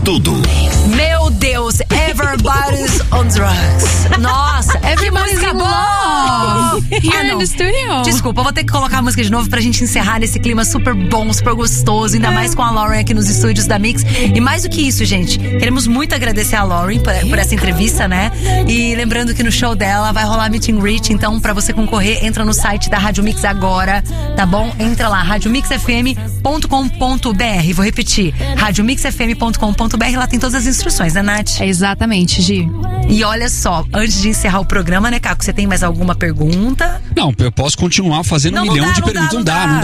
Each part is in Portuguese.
Tudo. Meu Deus, Everybody's on Drugs. Nossa, que música boa! Here in the studio. Desculpa, eu vou ter que colocar a música de novo pra gente encerrar nesse clima super bom, super gostoso, ainda mais com a Lauren aqui nos estúdios da Mix. E mais do que isso, gente, queremos muito agradecer a Lauren por essa entrevista, né? E lembrando que no show dela vai rolar meet and greet, então pra você concorrer, entra no site da Rádio Mix agora, tá bom? Entra lá, radiomixfm.com.br. Vou repetir, radiomixfm.com.br, lá tem todas as instruções, né, Nath? Exatamente, Gi. E olha só, antes de encerrar o programa, né, Caco, você tem mais alguma pergunta? Não, eu posso continuar fazendo um milhão de perguntas. Não dá.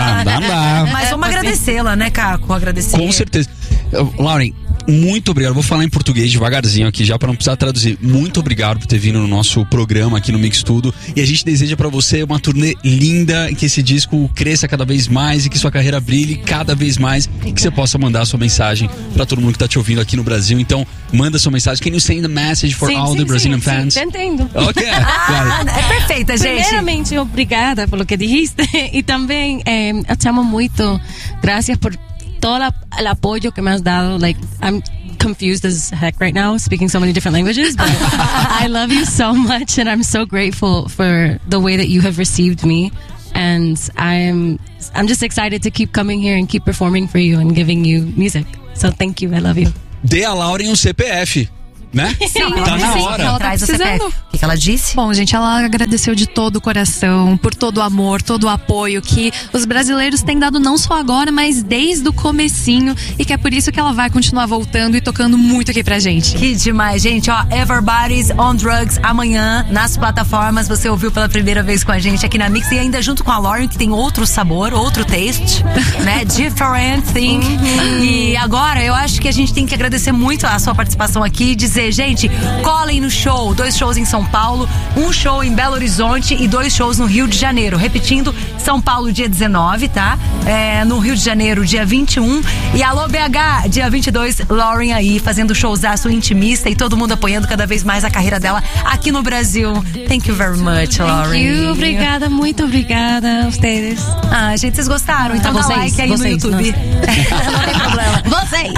Mas vamos agradecê-la, né, Caco? Agradecer. Com certeza. Lauren, muito obrigado. Vou falar em português devagarzinho aqui, já para não precisar traduzir. Muito obrigado por ter vindo no nosso programa aqui no Mix Tudo. E a gente deseja para você uma turnê linda, que esse disco cresça cada vez mais e que sua carreira brilhe cada vez mais e que você possa mandar sua mensagem para todo mundo que tá te ouvindo aqui no Brasil. Então, manda sua mensagem. Can you send a message for all the Brazilian fans? Sim, entendo. Ok. É perfeita, gente. Primeiramente, obrigada pelo que dijiste. E também, eu te amo muito. Gracias por todo el apoyo que me has dado. Like, I'm confused as heck right now, speaking so many different languages, but I love you so much, and I'm so grateful for the way that you have received me. And I'm just excited to keep coming here and keep performing for you and giving you music. So thank you, I love you. Dê a Lauren um CPF, né? Sim, Tá na hora. Ela tá Traz o precisando. CPF. O que ela disse? Bom, gente, ela agradeceu de todo o coração por todo o amor, todo o apoio que os brasileiros têm dado não só agora, mas desde o comecinho, e que é por isso que ela vai continuar voltando e tocando muito aqui pra gente. Que demais, gente, ó, Everybody's on Drugs amanhã nas plataformas, você ouviu pela primeira vez com a gente aqui na Mix e ainda junto com a Lauren, que tem outro sabor, outro taste, né, different thing. E agora eu acho que a gente tem que agradecer muito a sua participação aqui e dizer, gente, colhem no show, 2 shows em São Paulo, 1 show em Belo Horizonte e 2 shows no Rio de Janeiro. Repetindo, São Paulo dia 19, tá? No Rio de Janeiro dia 21 e alô BH dia 22, Lauren aí fazendo showzaço intimista e todo mundo apoiando cada vez mais a carreira dela aqui no Brasil. Thank you very much, Lauren. Thank you, obrigada, muito obrigada a vocês. Gente, vocês gostaram? Então dá like aí no YouTube. Não tem problema. Vocês!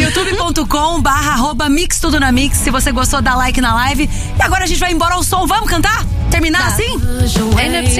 youtube.com/mix tudo na Mix. Se você gostou, dá like na live. E agora a gente vai embora ao som. Vamos cantar? Terminar assim?